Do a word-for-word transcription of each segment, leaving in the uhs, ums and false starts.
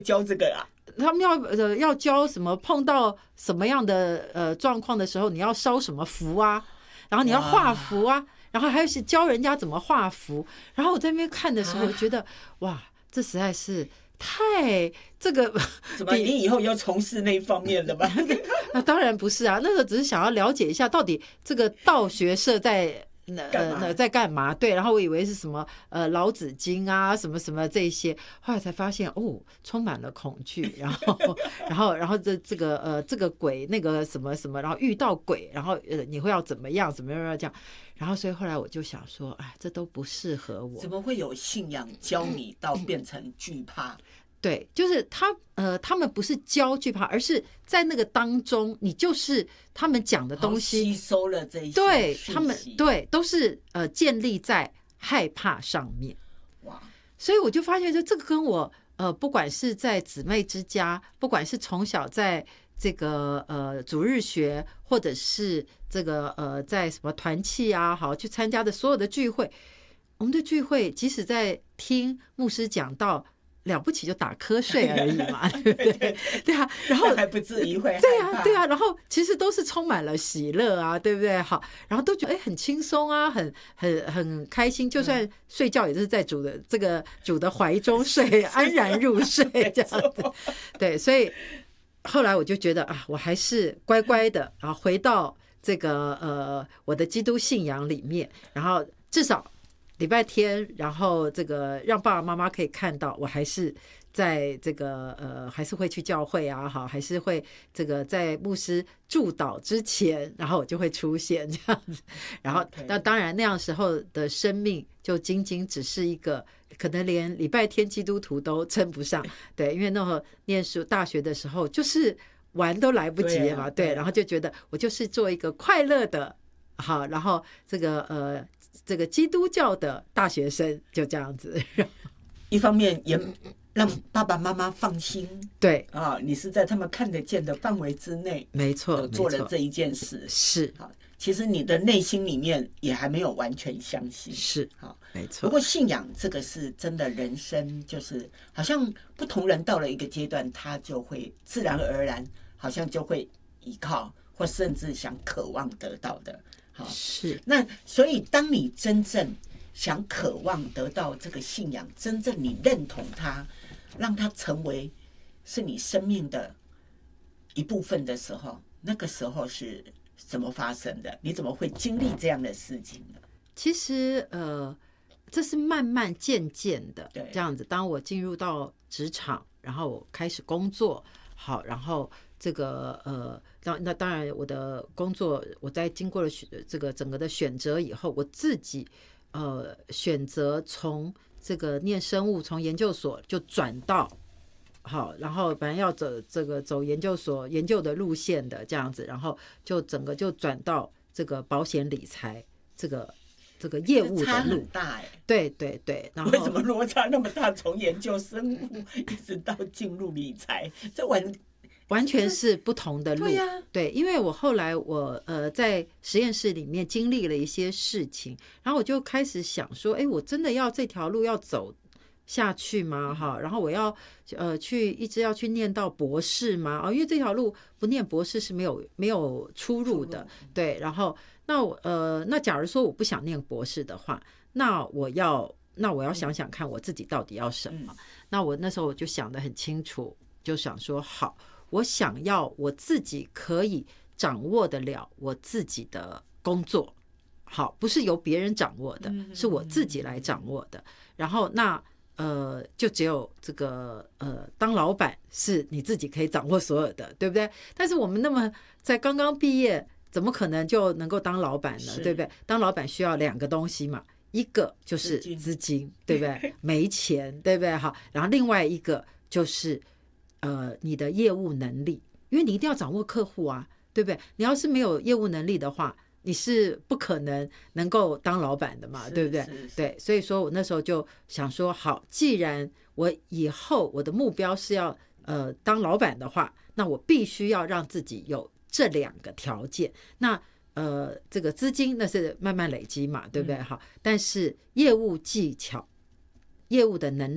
教这个啊？ 他们要呃要教什么，碰到什么样的呃状况的时候，你要烧什么符啊，然后你要画符啊，然后还有是教人家怎么画符。然后我在那边看的时候，我觉得哇，这实在是太这个怎么？你以后要从事那一方面的吗？ 那当然不是啊，那个只是想要了解一下到底这个道学社在。呃，那在干嘛？对，然后我以为是什么呃老子经啊，什么什么这些，后来才发现哦，充满了恐惧，然后然后然后这这个呃这个鬼那个什么什么，然后遇到鬼，然后呃你会要怎么样怎么样这样，然后所以后来我就想说，哎，这都不适合我。 怎么会有信仰教你到变成惧怕？ 对，就是他呃，他们不是教惧怕，而是在那个当中，你就是他们讲的东西吸收了这一些， 对他们对都是呃建立在害怕上面。 哇！ 所以我就发现，就这个跟我呃，不管是在姊妹之家，不管是从小在这个呃主日学，或者是这个呃在什么团契啊，好去参加的所有的聚会，我们的聚会即使在听牧师讲到。了不起就打瞌睡而已嘛，对不对？对啊，然后还不至于会害怕。 对啊，对啊，然后其实都是充满了喜乐啊，对不对？好，然后都觉得哎很轻松啊，很很很开心，就算睡觉也是在主的这个主的怀中睡，安然入睡这样子。对，所以后来我就觉得啊，我还是乖乖的啊，回到这个呃我的基督信仰里面，然后至少。礼拜天，然后这个让爸爸妈妈可以看到，我还是在这个呃，还是会去教会啊，好，还是会这个在牧师祝祷之前，然后我就会出现这样子。然后那当然那样时候的生命就仅仅只是一个，可能连礼拜天基督徒都称不上，对，因为那会儿念书大学的时候，就是玩都来不及了嘛，对，然后就觉得我就是做一个快乐的，好，然后这个呃。这个基督教的大学生就这样子， 一方面也让爸爸妈妈放心， 对啊，你是在他们看得见的范围之内， 没错， 做了这一件事， 是好。其实你的内心里面也还没有完全相信， 是好， 没错。 不过信仰这个是真的，人生就是好像不同人到了一个阶段，他就会自然而然，好像就会依靠或甚至想渴望得到的。 是， 那所以当你真正想渴望得到这个信仰，真正你认同它，让它成为是你生命的一部分的时候，那个时候是怎么发生的？你怎么会经历这样的事情呢？ 其实呃，这是慢慢渐渐的这样子。当我进入到职场，然后我开始工作，好，然后这个呃。那那当然，我的工作我在经过了这个整个的选择以后，我自己呃选择从这个念生物，从研究所就转到好，然后本来要走这个走研究所研究的路线的这样子，然后就整个就转到这个保险理财这个这个业务的路， 差很大哎、欸。 对对对，然后为什么落差那么大？从研究生物一直到进入理财，这完。 完全是不同的路， 对呀、啊， 对，因为我后来我呃在实验室里面经历了一些事情，然后我就开始想说，哎，我真的要这条路要走下去吗？哈，然后我要呃去一直要去念到博士吗？哦，因为这条路不念博士是没有没有出路的，对。然后那我呃那假如说我不想念博士的话，那我要那我要想想看我自己到底要什么。嗯、那我那时候我就想得很清楚，就想说好。我想要我自己可以掌握得了我自己的工作，好，不是由别人掌握的，是我自己来掌握的。然后那呃，就只有这个呃，当老板是你自己可以掌握所有的，对不对？但是我们那么在刚刚毕业，怎么可能就能够当老板呢？对不对？当老板需要两个东西嘛，一个就是资金，对不对？没钱，对不对？好，然后另外一个就是。呃，你的业务能力，因为你一定要掌握客户啊，对不对？你要是没有业务能力的话，你是不可能能够当老板的嘛，对不对？对，所以说我那时候就想说，好，既然我以后我的目标是要呃当老板的话，那我必须要让自己有这两个条件。那呃，这个资金那是慢慢累积嘛，对不对？好，但是业务技巧、业务的能力。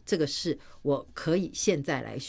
这个是我可以现在来